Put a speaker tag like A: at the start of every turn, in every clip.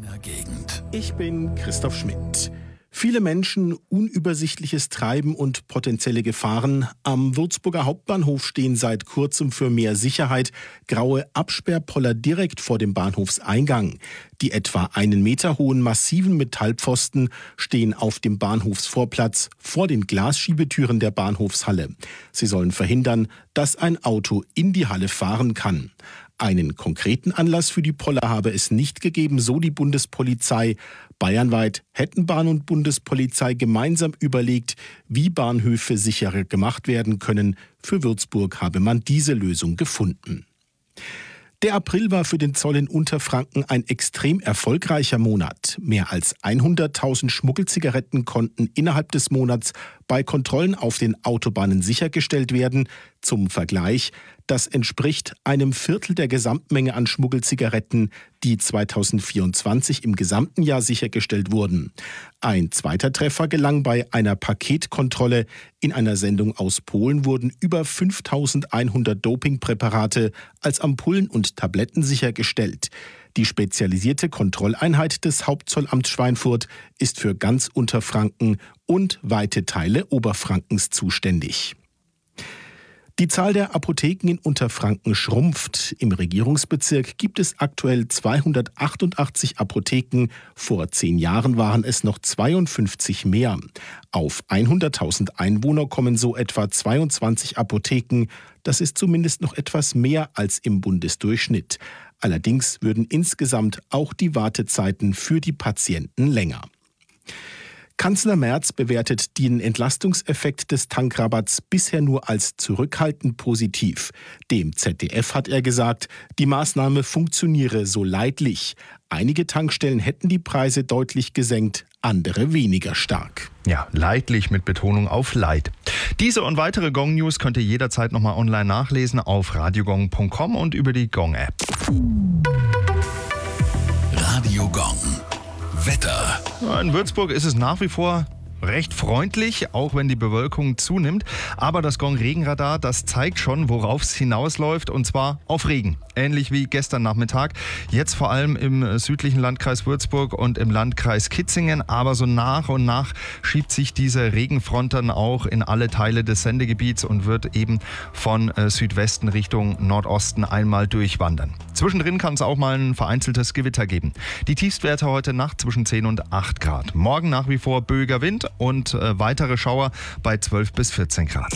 A: deiner Gegend.
B: Ich bin Christoph Schmidt. Viele Menschen, unübersichtliches Treiben und potenzielle Gefahren. Am Würzburger Hauptbahnhof stehen seit kurzem für mehr Sicherheit graue Absperrpoller direkt vor dem Bahnhofseingang. Die etwa 1 Meter hohen massiven Metallpfosten stehen auf dem Bahnhofsvorplatz vor den Glasschiebetüren der Bahnhofshalle. Sie sollen verhindern, dass ein Auto in die Halle fahren kann. Einen konkreten Anlass für die Poller habe es nicht gegeben, so die Bundespolizei. Bayernweit hätten Bahn und Bundespolizei gemeinsam überlegt, wie Bahnhöfe sicherer gemacht werden können. Für Würzburg habe man diese Lösung gefunden. Der April war für den Zoll in Unterfranken ein extrem erfolgreicher Monat. Mehr als 100.000 Schmuggelzigaretten konnten innerhalb des Monats bei Kontrollen auf den Autobahnen sichergestellt werden. Zum Vergleich, das entspricht einem Viertel der Gesamtmenge an Schmuggelzigaretten, die 2024 im gesamten Jahr sichergestellt wurden. Ein zweiter Treffer gelang bei einer Paketkontrolle. In einer Sendung aus Polen wurden über 5.100 Dopingpräparate als Ampullen und Tabletten sichergestellt. Die spezialisierte Kontrolleinheit des Hauptzollamts Schweinfurt ist für ganz Unterfranken und weite Teile Oberfrankens zuständig. Die Zahl der Apotheken in Unterfranken schrumpft. Im Regierungsbezirk gibt es aktuell 288 Apotheken. Vor 10 Jahren waren es noch 52 mehr. Auf 100.000 Einwohner kommen so etwa 22 Apotheken. Das ist zumindest noch etwas mehr als im Bundesdurchschnitt. Allerdings würden insgesamt auch die Wartezeiten für die Patienten länger. Kanzler Merz bewertet den Entlastungseffekt des Tankrabatts bisher nur als zurückhaltend positiv. Dem ZDF hat er gesagt, die Maßnahme funktioniere so leidlich. Einige Tankstellen hätten die Preise deutlich gesenkt, andere weniger stark.
C: Ja, leidlich mit Betonung auf Leid. Diese und weitere Gong-News könnt ihr jederzeit nochmal online nachlesen auf radiogong.com und über die Gong-App.
A: Radio Gong. Wetter.
C: In Würzburg ist es nach wie vor recht freundlich, auch wenn die Bewölkung zunimmt. Aber das Gong-Regenradar, das zeigt schon, worauf es hinausläuft, und zwar auf Regen. Ähnlich wie gestern Nachmittag. Jetzt vor allem im südlichen Landkreis Würzburg und im Landkreis Kitzingen. Aber so nach und nach schiebt sich diese Regenfront dann auch in alle Teile des Sendegebiets und wird eben von Südwesten Richtung Nordosten einmal durchwandern. Zwischendrin kann es auch mal ein vereinzeltes Gewitter geben. Die Tiefstwerte heute Nacht zwischen 10 und 8 Grad. Morgen nach wie vor böiger Wind und weitere Schauer bei 12 bis 14 Grad.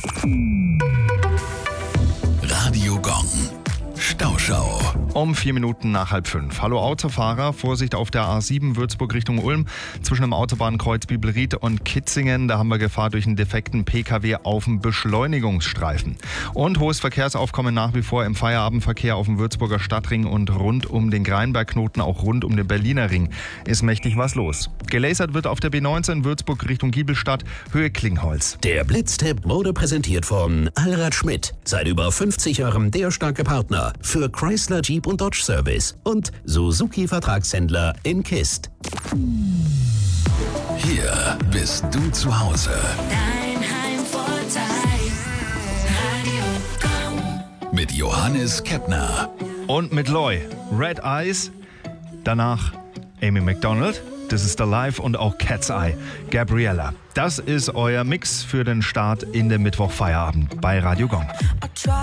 A: Radio Gong. Stauschau.
C: Um 4 Minuten nach 4:30. Hallo Autofahrer, Vorsicht auf der A7 Würzburg Richtung Ulm. Zwischen dem Autobahnkreuz Bibelried und Kitzingen, da haben wir Gefahr durch einen defekten PKW auf dem Beschleunigungsstreifen. Und hohes Verkehrsaufkommen nach wie vor im Feierabendverkehr auf dem Würzburger Stadtring und rund um den Greinbergknoten, auch rund um den Berliner Ring, ist mächtig was los. Gelasert wird auf der B19 Würzburg Richtung Giebelstadt, Höhe Klingholz.
D: Der Blitztipp wurde präsentiert von Allrad Schmidt. Seit über 50 Jahren der starke Partner für Chrysler, Jeep und Dodge Service und Suzuki Vertragshändler in Kist.
A: Hier bist du zu Hause.
E: Dein Heimvorteil. Radio Gong.
A: Mit Johannes Keppner.
C: Und mit Loy, Red Eyes, danach Amy McDonald, This is the Life und auch Cat's Eye, Gabriella. Das ist euer Mix für den Start in den Mittwochfeierabend bei Radio Gong.